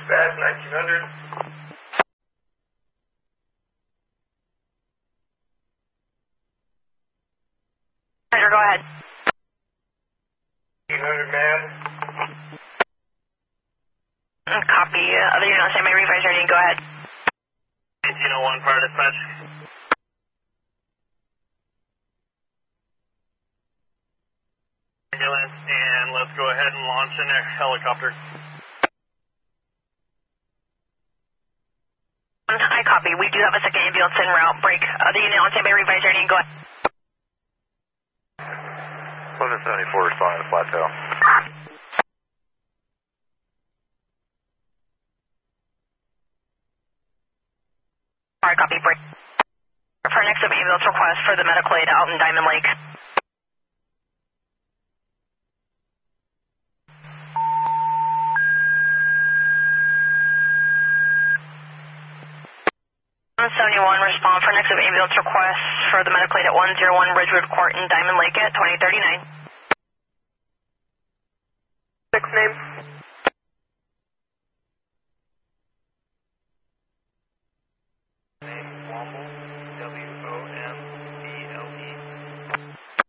Dispatch 1900. Go ahead. 1800, ma'am. Copy. Other unit on standby, revise ready, go ahead. 1801, fire dispatch. Ambulance, and let's go ahead and launch in a helicopter. I copy. We do have a second ambulance en route. Break. Other unit on standby, revise ready, go ahead. 1174 responding to Plateau. Alright, copy. Break. For next up ambulance request for the medical aid out in Diamond Lake. On 71, respond for next of ambulance request for the medical aid at 101 Ridgewood Court in Diamond Lake at 2039. 6 names. Name Womble, W-O-M-B-L-E.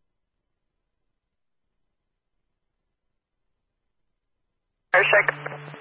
Air check.